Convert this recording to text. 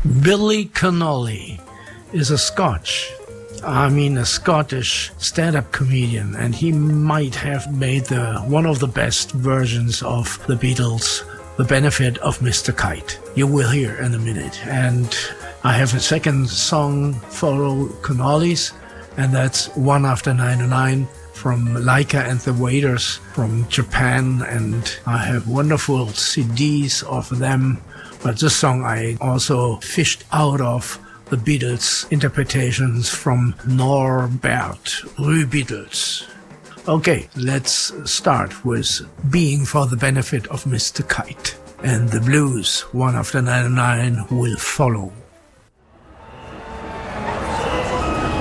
Billy Connolly is a Scottish stand-up comedian, and he might have made one of the best versions of the Beatles, The Benefit of Mr. Kite. You will hear in a minute. And I have a second song for Connolly's, and that's One After 99 from Laika and the Waiters from Japan, and I have wonderful CDs of them. But this song I also fished out of the Beatles interpretations from Norbert Rue Beatles. Okay, let's start with Being for the Benefit of Mr. Kite. And the blues, One After 99, will follow.